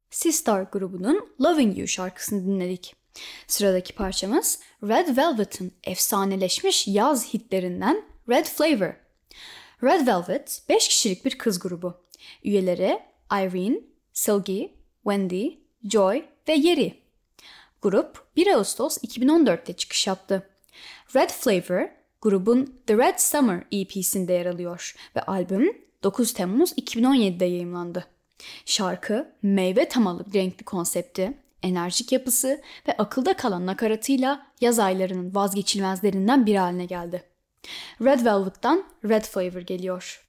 Sistar grubunun Loving You şarkısını dinledik. Sıradaki parçamız Red Velvet'ın efsaneleşmiş yaz hitlerinden Red Flavor. Red Velvet 5 kişilik bir kız grubu. Üyeleri Irene, Silgi, Wendy, Joy ve Yeri. Grup 1 Ağustos 2014'te çıkış yaptı. Red Flavor grubun The Red Summer EP'sinde yer alıyor ve albüm 9 Temmuz 2017'de yayımlandı. Şarkı meyve temalı renkli konsepti, enerjik yapısı ve akılda kalan nakaratıyla yaz aylarının vazgeçilmezlerinden biri haline geldi. Red Velvet'tan Red Flavor geliyor.